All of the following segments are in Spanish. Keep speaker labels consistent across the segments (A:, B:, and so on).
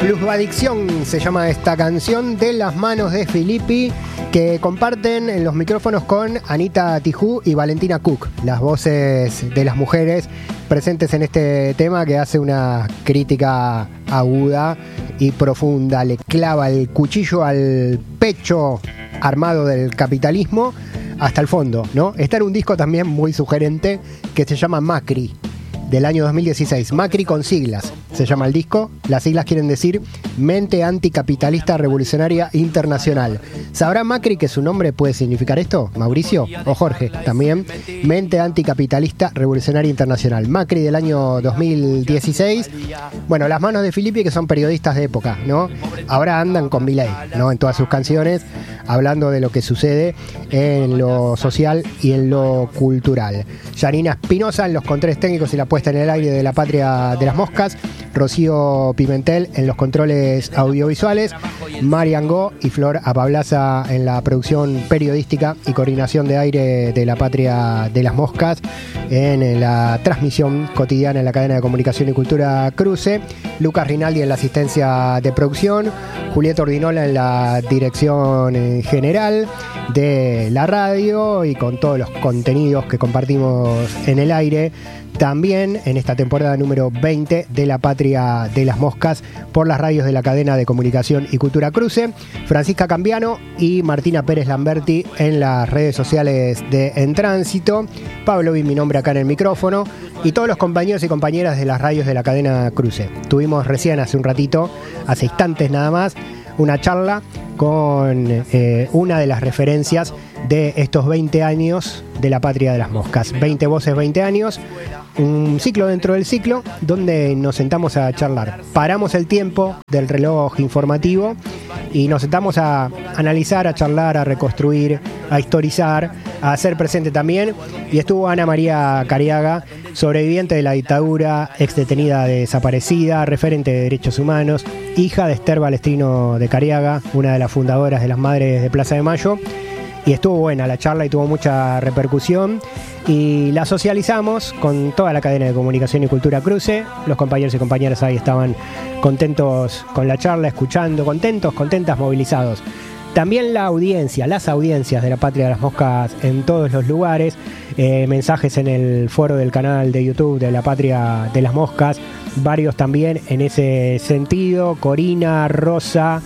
A: Plusvadicción se llama esta canción de las manos de Filippi, que comparten en los micrófonos con Anita Tijoux y Valentina Cook, las voces de las mujeres presentes en este tema, que hace una crítica aguda y profunda, le clava el cuchillo al pecho armado del capitalismo hasta el fondo, ¿no? Está en un disco también muy sugerente que se llama Macri, del año 2016. Macri con siglas se llama el disco. Las siglas quieren decir Mente Anticapitalista Revolucionaria Internacional. ¿Sabrá Macri que su nombre puede significar esto? ¿Mauricio? ¿O Jorge? También. Mente Anticapitalista Revolucionaria Internacional. Macri del año 2016. Bueno, las manos de Filippi, que son periodistas de época, ¿no? Ahora andan con Milei, ¿no? En todas sus canciones, hablando de lo que sucede en lo social y en lo cultural. Yanina Espinosa en los controles técnicos y la puesta en el aire de La Patria de las Moscas. Rocío Pimentel en los controles audiovisuales, Marian Go y Flor Apablaza en la producción periodística y coordinación de aire de La Patria de las Moscas, en la transmisión cotidiana en la cadena de comunicación y cultura Cruce, Lucas Rinaldi en la asistencia de producción, Julieta Ordinola en la dirección general de la radio y con todos los contenidos que compartimos en el aire. También en esta temporada número 20 de La Patria de las Moscas por las radios de la cadena de comunicación y cultura Cruce, Francisca Cambiano y Martina Pérez Lamberti en las redes sociales de En Tránsito, Pablo vi mi nombre acá en el micrófono y todos los compañeros y compañeras de las radios de la cadena Cruce. Tuvimos recién hace un ratito, hace instantes nada más, una charla con una de las referencias de estos 20 años de La Patria de las Moscas. 20 voces, 20 años, un ciclo dentro del ciclo donde nos sentamos a charlar. Paramos el tiempo del reloj informativo y nos sentamos a analizar, a charlar, a reconstruir, a historizar, a hacer presente también. Y estuvo Ana María Cariaga, sobreviviente de la dictadura, ex detenida desaparecida, referente de derechos humanos, hija de Esther Balestrino de Cariaga, una de las fundadoras de las Madres de Plaza de Mayo. Y estuvo buena la charla y tuvo mucha repercusión y la socializamos con toda la cadena de comunicación y cultura Cruce. Los compañeros y compañeras ahí estaban contentos con la charla, escuchando, contentas, movilizados. También la audiencia, las audiencias de La Patria de las Moscas en todos los lugares, mensajes en el foro del canal de YouTube de La Patria de las Moscas, varios también en ese sentido, Corina, Rosa,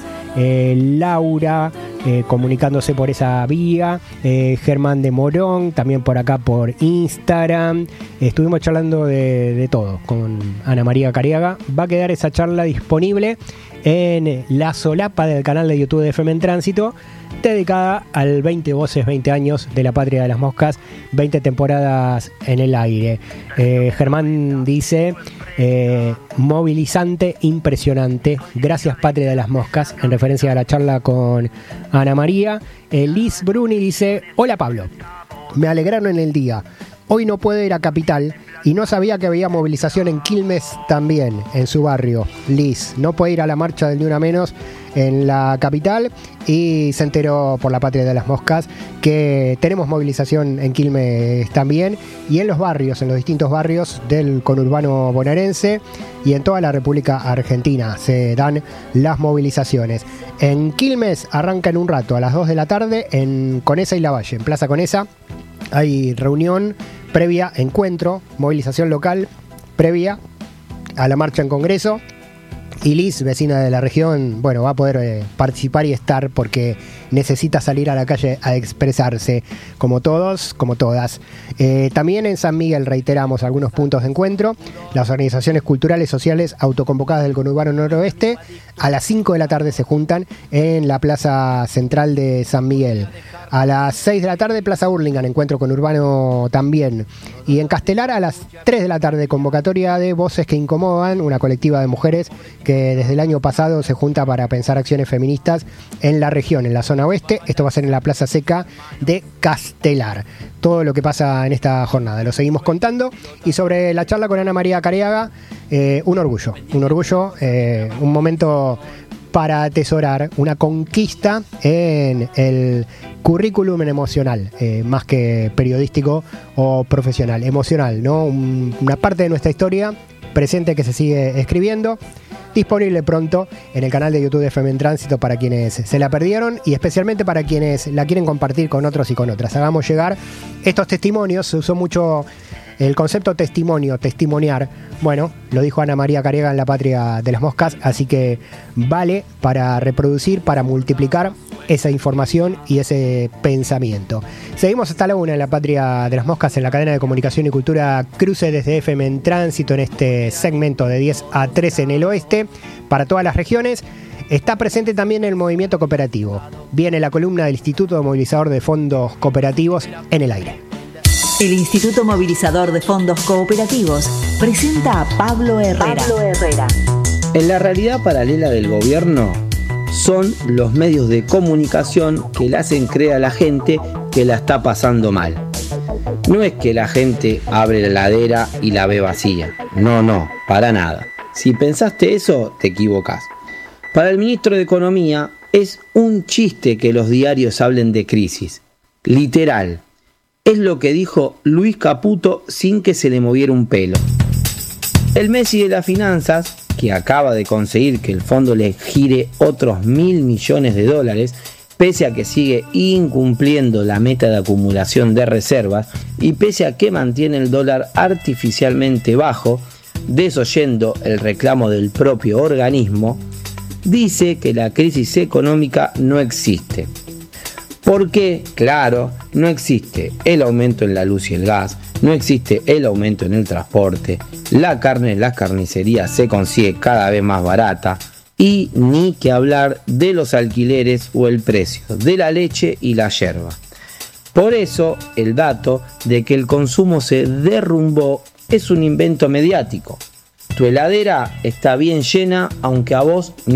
A: Laura, comunicándose por esa vía, Germán de Morón, también por acá por Instagram. Estuvimos charlando de todo con Ana María Cariaga. Va a quedar esa charla disponible en la solapa del canal de YouTube de FM en Tránsito, dedicada al 20 voces, 20 años de La Patria de las Moscas, 20 temporadas en el aire. Germán dice, movilizante, impresionante, gracias Patria de las Moscas, en referencia a la charla con Ana María. Liz Bruni dice, hola Pablo, me alegraron en el día. Hoy no puedo ir a Capital y no sabía que había movilización en Quilmes también, en su barrio. Liz no puede ir a la marcha del Ni Una Menos en la capital y se enteró por La Patria de las Moscas que tenemos movilización en Quilmes también y en los barrios, en los distintos barrios del conurbano bonaerense y en toda la República Argentina se dan las movilizaciones. En Quilmes arranca en un rato, a las 2 de la tarde, en Conesa y Lavalle, en Plaza Conesa. Hay reunión previa, encuentro, movilización local previa a la marcha en Congreso. Y Liz, vecina de la región, bueno, va a poder participar y estar porque necesita salir a la calle a expresarse, como todos, como todas. También en San Miguel reiteramos algunos puntos de encuentro. Las organizaciones culturales, sociales, autoconvocadas del conurbano noroeste, a las 5 de la tarde se juntan en la plaza central de San Miguel. A las 6 de la tarde, Plaza Hurlingham, encuentro conurbano también. Y en Castelar, a las 3 de la tarde, convocatoria de Voces que Incomodan, una colectiva de mujeres que desde el año pasado se junta para pensar acciones feministas en la región, en la zona oeste. Esto va a ser en la Plaza Seca de Castelar. Todo lo que pasa en esta jornada lo seguimos contando. Y sobre la charla con Ana María Cariaga, un orgullo, un momento para atesorar, una conquista en el currículum emocional, más que periodístico o profesional, emocional, ¿no? Una parte de nuestra historia presente que se sigue escribiendo. Disponible pronto en el canal de YouTube de FM en Tránsito para quienes se la perdieron y especialmente para quienes la quieren compartir con otros y con otras. Hagamos llegar estos testimonios. Se usó mucho el concepto testimonio, testimoniar. Bueno, lo dijo Ana María Cariaga en La Patria de las Moscas, así que vale para reproducir, para multiplicar esa información y ese pensamiento. Seguimos hasta la 1 en La Patria de las Moscas, en la cadena de comunicación y cultura Cruce desde FM en Tránsito, en este segmento de 10 a 13 en el oeste, para todas las regiones. Está presente también el movimiento cooperativo. Viene la columna del Instituto Movilizador de Fondos Cooperativos en el aire.
B: El Instituto Movilizador de Fondos Cooperativos presenta a Pablo Herrera.
C: En la realidad paralela del gobierno son los medios de comunicación que le hacen creer a la gente que la está pasando mal. No es que la gente abre la heladera y la ve vacía. No, para nada. Si pensaste eso, te equivocás. Para el ministro de Economía es un chiste que los diarios hablen de crisis. Literal. Es lo que dijo Luis Caputo sin que se le moviera un pelo. El Messi de las finanzas, que acaba de conseguir que el fondo le gire otros 1.000 millones de dólares, pese a que sigue incumpliendo la meta de acumulación de reservas y pese a que mantiene el dólar artificialmente bajo, desoyendo el reclamo del propio organismo, dice que la crisis económica no existe. Porque, claro, no existe el aumento en la luz y el gas, no existe el aumento en el transporte, la carne en las carnicerías se consigue cada vez más barata y ni que hablar de los alquileres o el precio de la leche y la yerba. Por eso, el dato de que el consumo se derrumbó es un invento mediático. Tu heladera está bien llena aunque a vos